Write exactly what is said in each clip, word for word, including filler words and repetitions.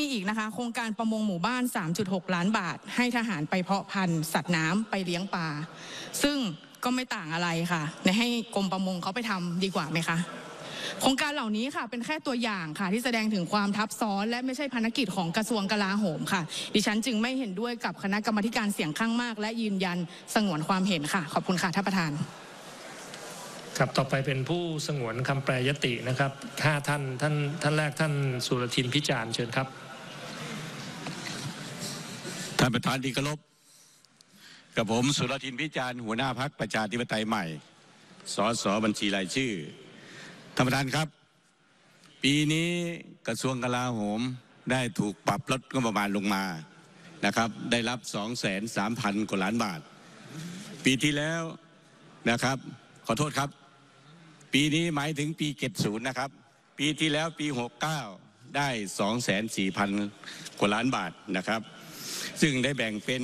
อีกนะคะโครงการประมงหมู่บ้าน สามจุดหก ล้านบาทให้ทหารไปเพาะพันธุ์สัตว์น้ำไปเลี้ยงปลาซึ่งก็ไม่ต่างอะไรค่ะในให้กรมประมงเขาไปทำดีกว่าไหมคะโครงการเหล่านี้ค่ะเป็นแค่ตัวอย่างค่ะที่แสดงถึงความทับซ้อนและไม่ใช่ภารกิจของกระทรวงกลาโหมค่ะดิฉันจึงไม่เห็นด้วยกับคณะกรรมาธิการเสียงข้างมากและยืนยันสงวนความเห็นค่ะขอบคุณค่ะท่านประธานครับต่อไปเป็นผู้สงวนคำแปรยตินะครับห้าท่านท่านท่านแรกท่านสุรทินพิจารณ์เชิญครับท่านประธานที่เคารพกับผมสุรทินพิจารณ์หัวหน้าพรรคประชาธิปไตยใหม่สสบัญชีรายชื่อท่านประธานครับปีนี้กระทรวงกลาโหมได้ถูกปรับลดงบประมาณลงมานะครับได้รับ สองแสนสามพัน กว่าล้านบาทปีที่แล้วนะครับขอโทษครับปีนี้หมายถึงปีเจ็ดสิบนะครับปีที่แล้วปีหกสิบเก้าได้ สองแสนสี่พัน กว่าล้านบาทนะครับซึ่งได้แบ่งเป็น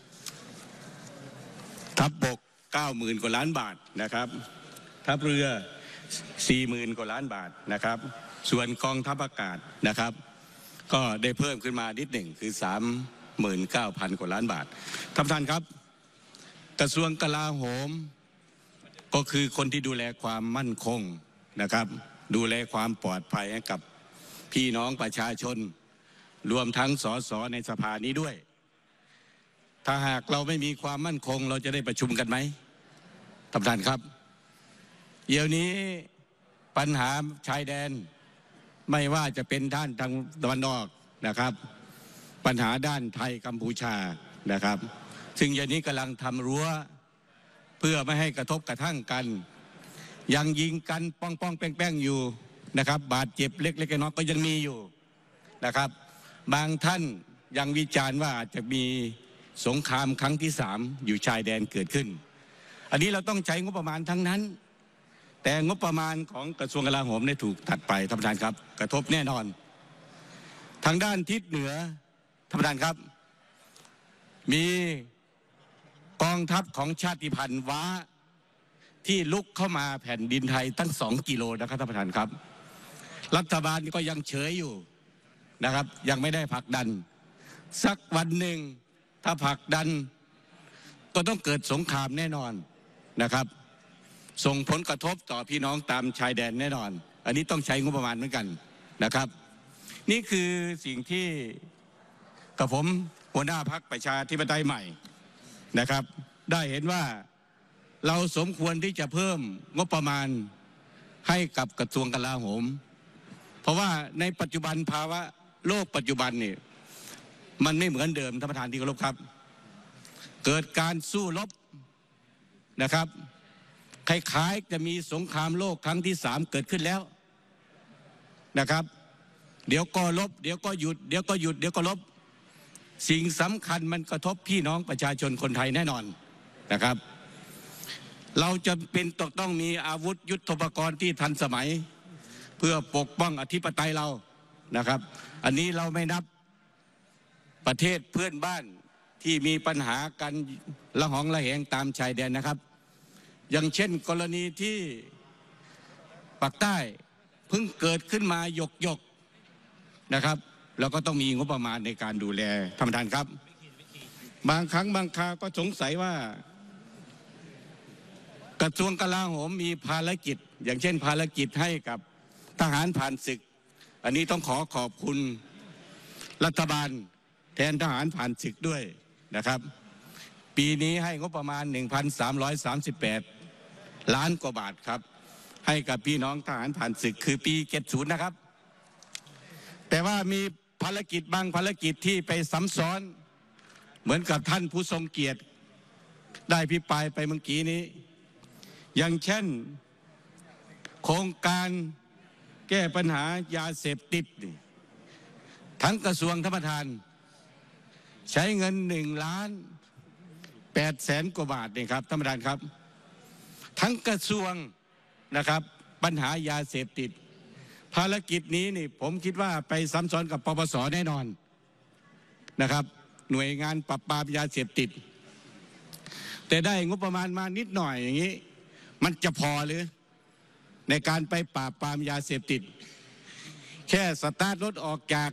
ทัพบก เก้าหมื่น กว่าล้านบาทนะครับทัพเรือ สี่หมื่น กว่าล้านบาทนะครับส่วนกองทัพอากาศนะครับก็ได้เพิ่มขึ้นมานิดหนึ่งคือ สามหมื่นเก้าพัน กว่าล้านบาทท่านประธานครับกระทรวงกลาโหมก็คือคนที่ดูแลความมั่นคงนะครับดูแลความปลอดภัยให้กับพี่น้องประชาชนรวมทั้งสสในสภานี้ด้วยถ้าหากเราไม่มีความมั่นคงเราจะได้ประชุมกันไหมท่านประธานครับเดี๋ยวนี้ปัญหาชายแดนไม่ว่าจะเป็นด้านทางตะวันออกนะครับปัญหาด้านไทยกัมพูชานะครับซึ่งอย่างนี้กำลังทำรั้วเพื่อไม่ให้กระทบกระทั่งกันยังยิงกันป้องป้องแป้งแป้งอยู่นะครับบาดเจ็บเล็กๆน้อยๆก็ยังมีอยู่นะครับบางท่านยังวิจารณ์ว่าจะมีสงครามครั้งที่สามอยู่ชายแดนเกิดขึ้นอันนี้เราต้องใช้งบประมาณทั้งนั้นแต่งบประมาณของกระทรวงกลาโหมได้ถูกตัดไปท่านประธานครับกระทบแน่นอนทางด้านทิศเหนือท่านประธานครับมีกองทัพของชาติพันธุ์ว้าที่ลุกเข้ามาแผ่นดินไทยตั้งสองกิโลนะครับท่านประธานครับรัฐบาลก็ยังเฉยอยู่นะครับยังไม่ได้ผลักดันสักวันหนึ่งถ้าผลักดันก็ต้องเกิดสงครามแน่นอนนะครับส่งผลกระทบต่อพี่น้องตามชายแดนแน่นอนอันนี้ต้องใช้งบประมาณเหมือนกันนะครับนี่คือสิ่งที่กับผมหัวหน้าพรรคประชาธิปไตยใหม่นะครับได้เห็นว่าเราสมควรที่จะเพิ่มงบประมาณให้กับกระทรวงกลาโหมเพราะว่าในปัจจุบันภาวะโลกปัจจุบันนี่มันไม่เหมือนเดิมท่านประธานที่เคารพครับเกิดการสู้รบนะครับคล้ายๆจะมีสงครามโลกครั้งที่สามเกิดขึ้นแล้วนะครับเดี๋ยวก็ลบเดี๋ยวก็หยุดเดี๋ยวก็หยุดเดี๋ยวก็ลบสิ่งสำคัญมันกระทบพี่น้องประชาชนคนไทยแน่นอนนะครับเราจะเป็นต้องต้องมีอาวุธยุทโธปกรณ์ที่ทันสมัยเพื่อปกป้องอธิปไตยเรานะครับอันนี้เราไม่นับประเทศเพื่อนบ้านที่มีปัญหากันละหองละแหงตามชายแดนนะครับอย่างเช่นกรณีที่ปากใต้เพิ่งเกิดขึ้นมาหยกหยกนะครับเราก็ต้องมีงบประมาณในการดูแลท่านประธานครับบางครั้งบางคราวก็สงสัยว่ากระทรวงกลาโหมมีภารกิจอย่างเช่นภารกิจให้กับทหารผ่านศึกอันนี้ต้องขอขอบคุณรัฐบาลแทนทหารผ่านศึกด้วยนะครับปีนี้ให้งบประมาณ หนึ่งพันสามร้อยสามสิบแปด ล้านกว่าบาทครับให้กับพี่น้องทหารผ่านศึกคือปีเจ็ดสิบนะครับแต่ว่ามีภารกิจบางภารกิจที่ไปซ้ำซ้อนเหมือนกับท่านผู้ทรงเกียรติได้พิปรายไปเมื่อกี้นี้อย่างเช่นโครงการแก้ปัญหายาเสพติดทั้งกระทรวงท่านประธานใช้เงินหนึ่งล้านแปดแสนกว่าบาทนี่ครับท่านประธานครับทั้งกระทรวงนะครับปัญหายาเสพติดภารกิจนี้นี่ผมคิดว่าไปซ้ำซ้อนกับปปส.แน่นอนนะครับหน่วยงานปราบปรามยาเสพติดแต่ได้งบประมาณมานิดหน่อยอย่างนี้มันจะพอหรือในการไปปราบปรามยาเสพติดแค่สตาร์ทรถออกจาก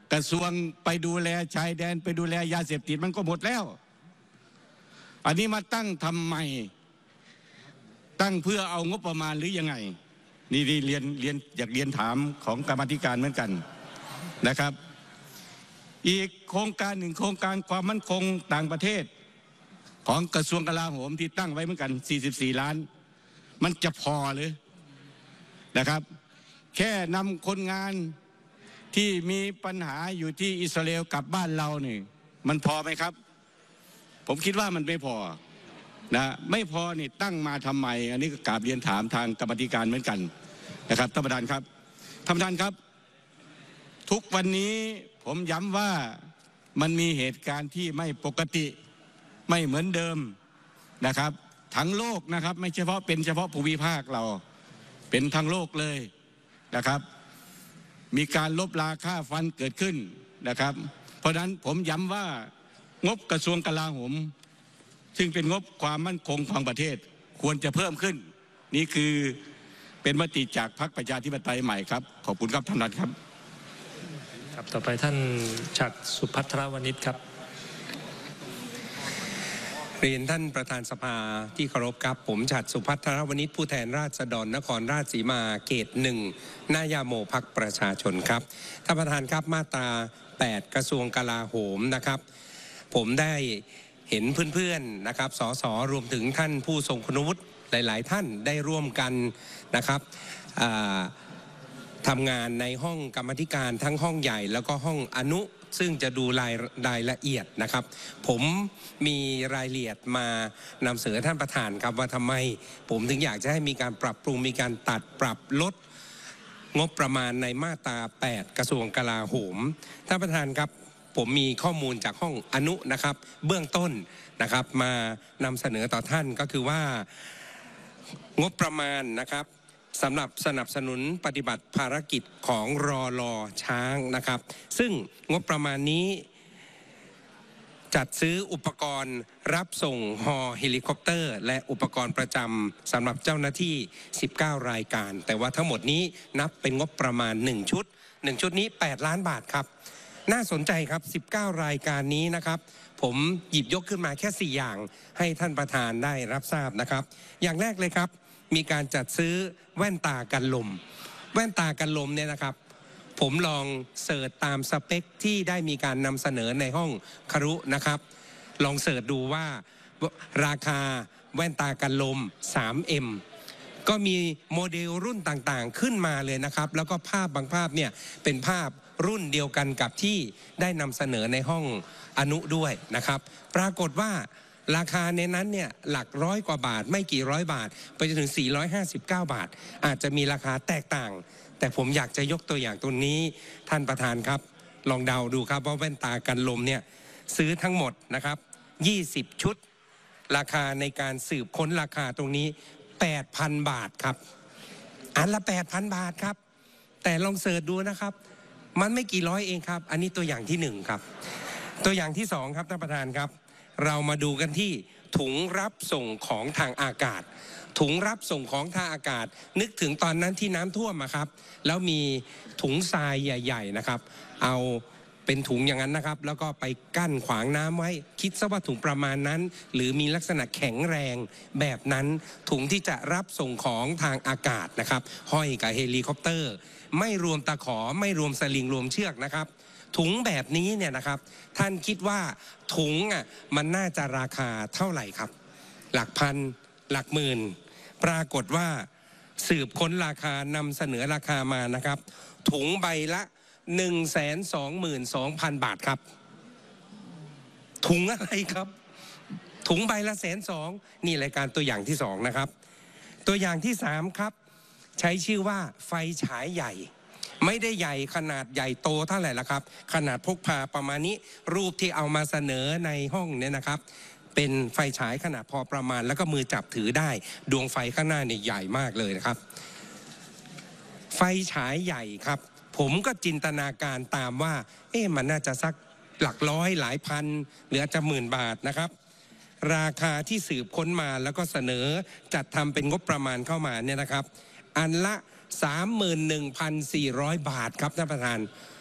กระทรวงไปดูแลชายแดนไปดูแลยาเสพติดมันก็หมดแล้วอันนี้มาตั้งทำไมตั้งเพื่อเอางบประมาณหรือยังไงนี่เรียนเรียนอยากเรียนถามของกรรมาธิการเหมือนกันนะครับอีกโครงการหนึ่งโครงการความมั่นคงต่างประเทศของกระทรวงกลาโหมที่ตั้งไว้เหมือนกันสี่สิบสี่ล้านมันจะพอหรือนะครับแค่นำคนงานที่มีปัญหาอยู่ที่อิสราเอลกลับบ้านเรานี่มันพอไหมครับผมคิดว่ามันไม่พอนะไม่พอนี่ตั้งมาทำไมอันนี้ก็กราบเรียนถามทางกรรมาธิการเหมือนกันนะครับท่านประธานครับท่านประธานครับทุกวันนี้ผมย้ำว่ามันมีเหตุการณ์ที่ไม่ปกติไม่เหมือนเดิมนะครับทั้งโลกนะครับไม่เฉพาะเป็นเฉพาะภูมิภาคเราเป็นทั้งโลกเลยนะครับมีการลบราค่าฟันเกิดขึ้นนะครับเพราะฉะนั้นผมย้ำว่างบกระทรวงกลาโหมซึ่งเป็นงบความมั่นคงของประเทศควรจะเพิ่มขึ้นนี่คือเป็นมติจากพรรคประชาธิปไตยใหม่ครับขอบคุณครับท่านประธานครับครับต่อไปท่านฉัตรสุภัทรวณิชครับเรียนท่านประธานสภาที่เคารพครับผมฉัตรสุภัทรวณิชผู้แทนราษฎรนครราชสีมาเขตหนึ่งหน้ายาโมพรรคประชาชนครับท่านประธานครับมาตราแปดกระทรวงกลาโหมนะครับผมได้เห็นเพื่อนๆนะครับสสรวมถึงท่านผู้ทรงคุณวุฒิหลายๆท่านได้ร่วมกันนะครับทำงานในห้องกรรมธิการทั้งห้องใหญ่แล้วก็ห้องอนุซึ่งจะดูรายรายละเอียดนะครับผมมีรายละเอียดมานำเสนอท่านประธานครับว่าทำไมผมถึงอยากจะให้มีการปรับปรุงมีการตัดปรับลดงบประมาณในมาตราแปดกระทรวงกลาโหมท่านประธานครับผมมีข้อมูลจากห้องอนุนะครับเบื้องต้นนะครับมานำเสนอต่อท่านก็คือว่างบประมาณนะครับสำหรับสนับสนุนปฏิบัติภารกิจของรอรอช้างนะครับซึ่งงบประมาณนี้จัดซื้ออุปกรณ์รับส่งฮอเฮลิคอปเตอร์และอุปกรณ์ประจำสำหรับเจ้าหน้าที่สิบเก้ารายการแต่ว่าทั้งหมดนี้นับเป็นงบประมาณหนึ่งชุดหนึ่งชุดนี้แปดล้านบาทครับน่าสนใจครับสิบเก้ารายการนี้นะครับผมหยิบยกขึ้นมาแค่สี่อย่างให้ท่านประธานได้รับทราบนะครับอย่างแรกเลยครับมีการจัดซื้อแว่นตากันลมแว่นตากันลมเนี่ยนะครับผมลองเสิร์ชตามสเปคที่ได้มีการนำเสนอในห้องครุนะครับลองเสิร์ชดูว่าราคาแว่นตากันลม สามเอ็ม ก็มีโมเดลรุ่นต่างๆขึ้นมาเลยนะครับแล้วก็ภาพบางภาพเนี่ยเป็นภาพรุ่นเดียวกันกับที่ได้นำเสนอในห้องอนุด้วยนะครับปรากฏว่าราคาในนั้นเนี่ยหลักร้อยกว่าบาทไม่กี่ร้อยบาทไปจนถึงสี่ร้อยห้าสิบเก้าบาทอาจจะมีราคาแตกต่างแต่ผมอยากจะยกตัวอย่างตัวนี้ท่านประธานครับลองเดาดูครับว่าแว่นตากันลมเนี่ยซื้อทั้งหมดนะครับยี่สิบชุดราคาในการสืบค้นราคาตรงนี้ แปดพัน บาทครับอันละ แปดพัน บาทครับแต่ลองเสิร์ชดูนะครับมันไม่กี่ร้อยเองครับอันนี้ตัวอย่างที่หนึ่งครับตัวอย่างที่สองครับท่านประธานครับเรามาดูกันที่ถุงรับส่งของทางอากาศถุงรับส่งของทางอากาศนึกถึงตอนนั้นที่น้ำท่วมอะครับแล้วมีถุงทรายใหญ่ๆนะครับเอาเป็นถุงอย่างนั้นนะครับแล้วก็ไปกั้นขวางน้ำไว้คิดซะว่าถุงประมาณนั้นหรือมีลักษณะแข็งแรงแบบนั้นถุงที่จะรับส่งของทางอากาศนะครับห้อยกับเฮลิคอปเตอร์ไม่รวมตะขอไม่รวมสลิงรวมเชือกนะครับถุงแบบนี้เนี่ยนะครับท่านคิดว่าถุงอ่ะมันน่าจะราคาเท่าไหร่ครับหลักพันหลักหมื่นปรากฏว่าสืบค้นราคานำเสนอราคามานะครับถุงใบละหนึ่งแสนสองหมื่นสองพันบาทครับถุงอะไรครับถุงใบละแสนสองนี่รายการตัวอย่างที่สองนะครับตัวอย่างที่สามครับใช้ชื่อว่าไฟฉายใหญ่ไม่ได้ใหญ่ขนาดใหญ่โตเท่าไหร่ละครับขนาดพกพาประมาณนี้รูปที่เอามาเสนอในห้องเนี่ยนะครับเป็นไฟฉายขนาดพอประมาณแล้วก็มือจับถือได้ดวงไฟข้างหน้าเนี่ยใหญ่มากเลยนะครับไฟฉายใหญ่ครับผมก็จินตนาการตามว่าเอ๊ะมันน่าจะสักหลักร้อยหลายพันหรืออาจจะหมื่นบาทนะครับราคาที่สืบค้นมาแล้วก็เสนอจัดทำเป็นงบประมาณเข้ามาเนี่ยนะครับอันละ สามหมื่นหนึ่งพันสี่ร้อย บาทครับท่านประธานอ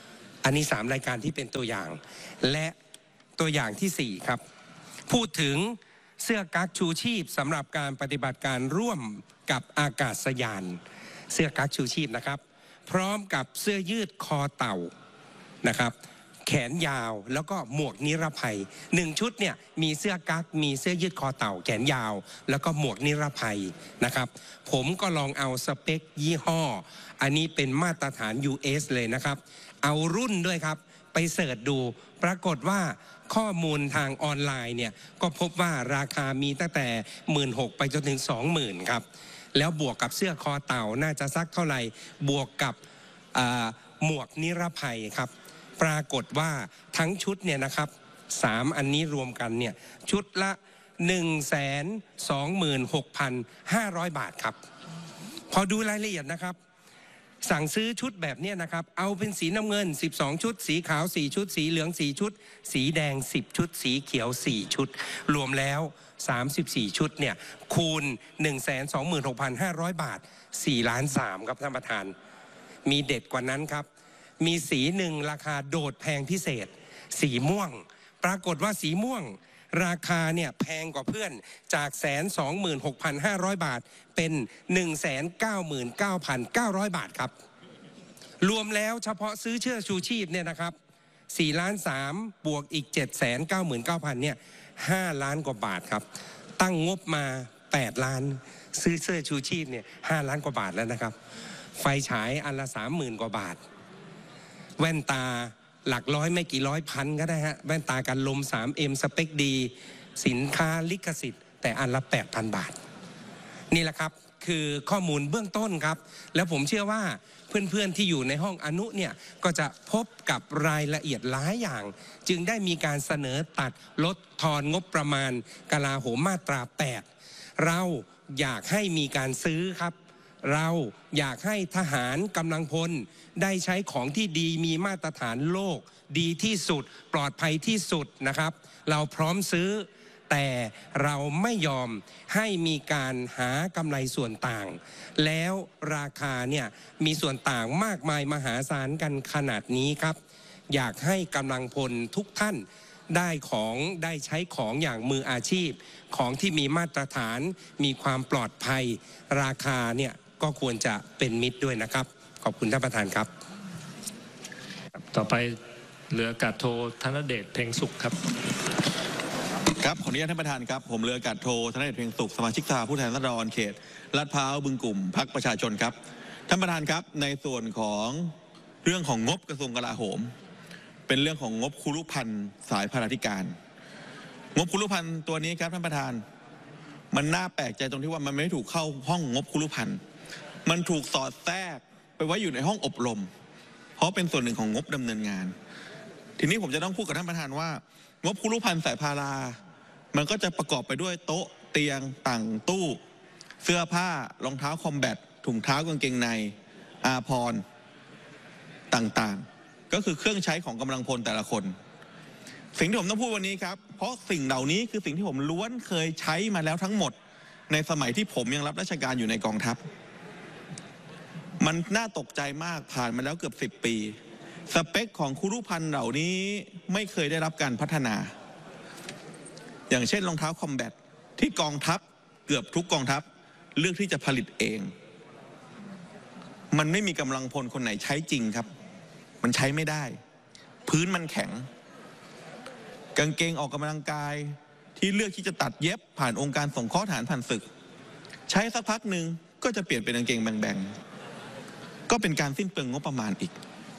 อันนี้สามรายการที่เป็นตัวอย่างและตัวอย่างที่สี่ครับพูดถึงเสื้อกั๊กชูชีพสำหรับการปฏิบัติการร่วมกับอากาศยานเสื้อกั๊กชูชีพนะครับพร้อมกับเสื้อยืดคอเต่านะครับแขนยาวแล้วก็หมวกนิรภัยหนึ่งชุดเนี่ยมีเสื้อกั๊กมีเสื้อยืดคอเต่าแขนยาวแล้วก็หมวกนิรภัยนะครับผมก็ลองเอาสเปคยี่ห้ออันนี้เป็นมาตรฐาน ยู เอส เลยนะครับเอารุ่นด้วยครับไปเสิร์ชดูปรากฏว่าข้อมูลทางออนไลน์เนี่ยก็พบว่าราคามีตั้งแต่ หนึ่งหมื่นหกพัน ไปจนถึง สองหมื่น ครับแล้วบวกกับเสื้อคอเต่าน่าจะสักเท่าไหร่บวกกับหมวกนิรภัยครับปรากฏว่าทั้งชุดเนี่ยนะครับสามอันนี้รวมกันเนี่ยชุดละ หนึ่งแสนสองหมื่นหกพันห้าร้อย บาทครับพอดูรายละเอียดนะครับสั่งซื้อชุดแบบนี้นะครับเอาเป็นสีน้ำเงินสิบสองชุดสีขาวสี่ชุดสีเหลืองสี่ชุดสีแดงสิบชุดสีเขียวสี่ชุดรวมแล้วสามสิบสี่ชุดเนี่ยคูณ หนึ่งแสนสองหมื่นหกพันห้าร้อย บาทสี่ล้านสามครับท่านประธานมีเด็ดกว่านั้นครับมีสีหนึ่งราคาโดดแพงพิเศษสีม่วงปรากฏว่าสีม่วงราคาเนี่ยแพงกว่าเพื่อนจากแสนสองหมื่นหกพันห้าร้อยบาทเป็นหนึ่งแสนเก้าหมื่นเก้าพันเก้าร้อยบาทครับรวมแล้วเฉพาะซื้อเสื้อชูชีพเนี่ยนะครับสี่ล้านสามบวกอีกเจ็ดแสนเก้าหมื่นเก้าพันเนี่ยห้าล้านกว่าบาทครับตั้งงบมาแปดล้านซื้อเสื้อชูชีพเนี่ยห้าล้านกว่าบาทแล้วนะครับไฟฉายอันละสามหมื่นกว่าบาทแว่นตาหลักร้อยไม่กี่ร้อยพันก็ได้ฮะแว่นตากันลม ทรี เอ็ม สเปคดีสินค้าลิขสิทธิ์แต่อันละ แปดพัน บาทนี่แหละครับคือข้อมูลเบื้องต้นครับแล้วผมเชื่อว่าเพื่อนๆที่อยู่ในห้องอนุเนี่ยก็จะพบกับรายละเอียดหลายอย่างจึงได้มีการเสนอตัดลดทอนงบประมาณกลาโหมมาตราแปดเราอยากให้มีการซื้อครับเราอยากให้ทหารกำลังพลได้ใช้ของที่ดีมีมาตรฐานโลกดีที่สุดปลอดภัยที่สุดนะครับเราพร้อมซื้อแต่เราไม่ยอมให้มีการหากำไรส่วนต่างแล้วราคาเนี่ยมีส่วนต่างมากมายมหาศาลกันขนาดนี้ครับอยากให้กำลังพลทุกท่านได้ของได้ใช้ของอย่างมืออาชีพของที่มีมาตรฐานมีความปลอดภัยราคาเนี่ยก็ควรจะเป็นมิตรด้วยนะครับขอบคุณท่านประธานครับต่อไปเรืออากาศโทธนเดชเพ็งสุขครับครับขออนุญาตท่านประธานครับผมเรืออากาศโทธนเดชเพ็งสุขสมาชิกสภาผู้แทนราษฎรเขตลาดพร้าวบึงกลุ่มพรรคประชาชนครับท่านประธานครับในส่วนของเรื่องของงบกระทรวงกลาโหมเป็นเรื่องของงบคุรุพันธ์สายพาราธิการงบคุรุพันธ์ตัวนี้ครับท่านประธานมันน่าแปลกใจตรงที่ว่ามันไม่ถูกเข้าห้องงบคุรุพันธ์มันถูกสอดแทรกไปไว้อยู่ในห้องอบรมเพราะเป็นส่วนหนึ่งของงบดำเนินงานทีนี้ผมจะต้องพูดกับท่านประธานว่างบคุรุพันธ์สายพารามันก็จะประกอบไปด้วยโต๊ะเตียงต่างตู้เสื้อผ้ารองเท้าคอมแบทถุงเท้ากางเกงในอาภรณ์ต่างๆก็คือเครื่องใช้ของกำลังพลแต่ละคนสิ่งที่ผมต้องพูดวันนี้ครับเพราะสิ่งเหล่านี้คือสิ่งที่ผมล้วนเคยใช้มาแล้วทั้งหมดในสมัยที่ผมยังรับราชการอยู่ในกองทัพมันน่าตกใจมากผ่านมาแล้วเกือบสิบปีสเปคของคุรุพันธ์เหล่านี้ไม่เคยได้รับการพัฒนาอย่างเช่นรองเท้าคอมแบทที่กองทัพเกือบทุกกองทัพเลือกที่จะผลิตเองมันไม่มีกำลังพลคนไหนใช้จริงครับมันใช้ไม่ได้พื้นมันแข็งกางเกงออกกำลังกายที่เลือกที่จะตัดเย็บผ่านองค์การสงเคราะห์ทหารผ่านศึกใช้สักพักหนึ่งก็จะเปลี่ยนเป็นกางเกงแบงๆก็เป็นการสิ้นเปลืองงบประมาณอีก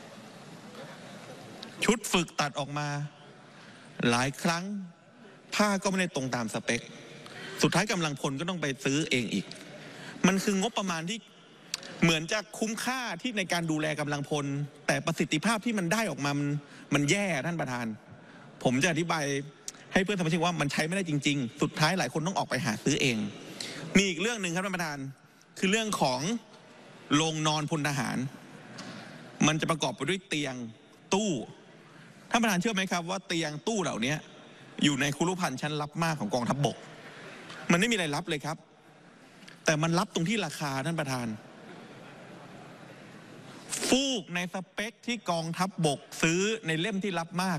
ชุดฝึกตัดออกมาหลายครั้งผ้าก็ไม่ได้ตรงตามสเปคสุดท้ายกำลังพลก็ต้องไปซื้อเองอีกมันคืองบประมาณที่เหมือนจะคุ้มค่าที่ในการดูแลกำลังพลแต่ประสิทธิภาพที่มันได้ออกมามันมันแย่ท่านประธานผมจะอธิบายให้เพื่อนสมาชิกว่ามันใช้ไม่ได้จริงๆสุดท้ายหลายคนต้องออกไปหาซื้อเองมีอีกเรื่องหนึ่งครับท่านประธานคือเรื่องของโรงนอนพลทหารมันจะประกอบไปด้วยเตียงตู้ท่านประธานเชื่อไหมครับว่าเตียงตู้เหล่านี้อยู่ในคุรุพันธ์ชั้นลับมากของกองทัพบกมันไม่มีอะไรลับเลยครับแต่มันลับตรงที่ราคาท่านประธานฟูกในสเปคที่กองทัพบกซื้อในเล่มที่รับมาก